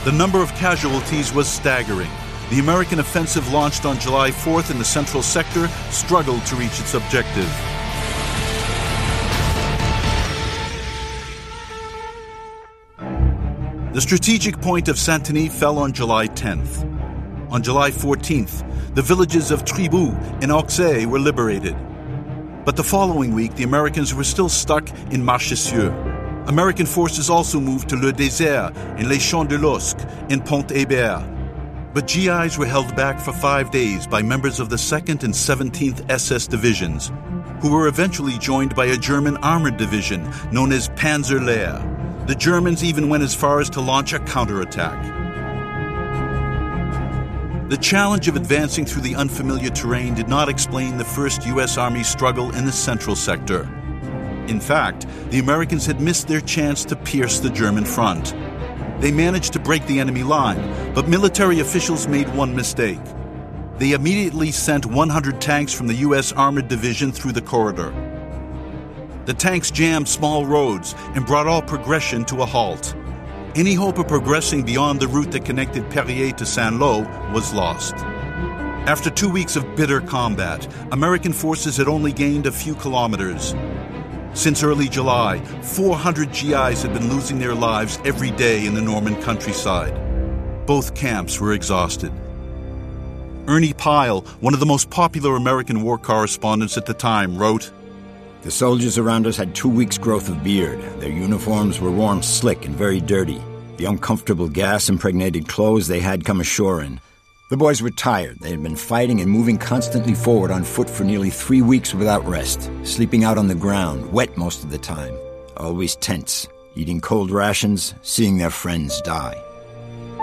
The number of casualties was staggering. The American offensive launched on July 4th in the central sector struggled to reach its objective. The strategic point of Saint-Denis fell on July 10th. On July 14th, the villages of Tribou and Auxey were liberated. But the following week, the Americans were still stuck in Marchessieu. American forces also moved to Le Désert and Les Champs de l'Osque and Pont-Hébert. But GIs were held back for 5 days by members of the 2nd and 17th SS divisions, who were eventually joined by a German armored division known as Panzerlehr. The Germans even went as far as to launch a counterattack. The challenge of advancing through the unfamiliar terrain did not explain the First U.S. Army struggle in the central sector. In fact, the Americans had missed their chance to pierce the German front. They managed to break the enemy line, but military officials made one mistake. They immediately sent 100 tanks from the U.S. Armored Division through the corridor. The tanks jammed small roads and brought all progression to a halt. Any hope of progressing beyond the route that connected Perrier to Saint-Lô was lost. After 2 weeks of bitter combat, American forces had only gained a few kilometers. Since early July, 400 GIs had been losing their lives every day in the Norman countryside. Both camps were exhausted. Ernie Pyle, one of the most popular American war correspondents at the time, wrote, "The soldiers around us had 2 weeks' growth of beard. Their uniforms were worn slick and very dirty. The uncomfortable gas-impregnated clothes they had come ashore in. The boys were tired. They had been fighting and moving constantly forward on foot for nearly 3 weeks without rest, sleeping out on the ground, wet most of the time, always tense, eating cold rations, seeing their friends die."